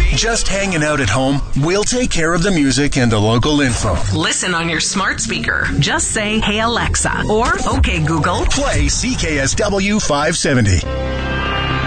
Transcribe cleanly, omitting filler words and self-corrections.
Just hanging out at home? We'll take care of the music and the local info. Listen on your smart speaker. Just say, "Hey Alexa," or "Okay Google." Play CKSW 570.